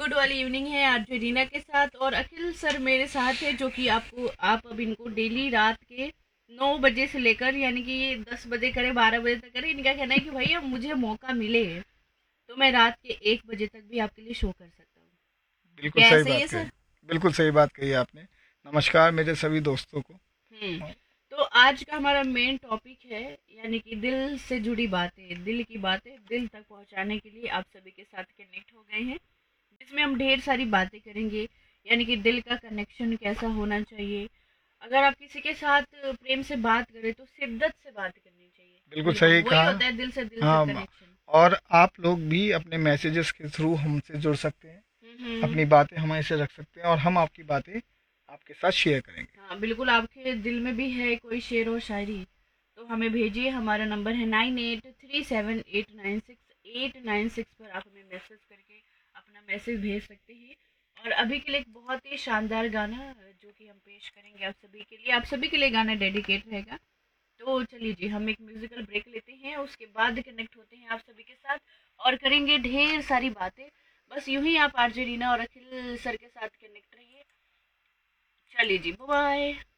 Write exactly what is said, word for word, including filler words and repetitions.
Good वाली evening है RJ Reena के साथ और अखिल सर मेरे साथ है, जो कि आपको आप अब इनको डेली रात के नौ बजे से लेकर यानी कि दस बजे करें, बारह बजे तक करें। इनका कहना है कि भैया मुझे मौका मिले तो मैं रात के एक बजे तक भी आपके लिए शो कर सकता हूँ। बिल्कुल क्या सही ऐसा ही बात है कही। सर? बिल्कुल सही बात कही आपने। नमस्कार मेरे सभी दोस्तों को। हम्म। हाँ, तो आज का हमारा मेन टॉपिक है यानी कि दिल से जुड़ी बातें, दिल की बातें दिल तक पहुंचाने के लिए आप सभी के साथ कनेक्ट हो गए हैं, जिसमें हम ढेर सारी बातें करेंगे। यानी कि दिल का कनेक्शन कैसा होना चाहिए। अगर आप किसी के साथ प्रेम से बात करें तो शिद्दत से बात करनी चाहिए। बिल्कुल बिल्कुल सही वही कहा। होता है दिल से दिल से हाँ म- कनेक्शन। और आप लोग भी अपने मैसेजेस के थ्रू हमसे जुड़ सकते हैं, हम्म। अपनी बातें हमारे से रख सकते हैं और हम आपकी बातें आपके साथ शेयर करेंगे। हाँ बिल्कुल, आपके दिल में भी है कोई शेर और शायरी तो हमें भेजिए। हमारा नंबर है nine eight three seven eight nine six eight nine six पर आप हमें मैसेज करके अपना मैसेज भेज सकते हैं। और अभी के लिए एक बहुत ही शानदार गाना जो कि हम पेश करेंगे आप सभी के लिए, आप सभी के लिए गाना डेडिकेट रहेगा। तो चलिए जी, हम एक म्यूजिकल ब्रेक लेते हैं, उसके बाद कनेक्ट होते हैं आप सभी के साथ और करेंगे ढेर सारी बातें। बस यूं ही आप आरजे रीना और अखिल सर के साथ कनेक्ट रहिए। चलिए जी, बाय।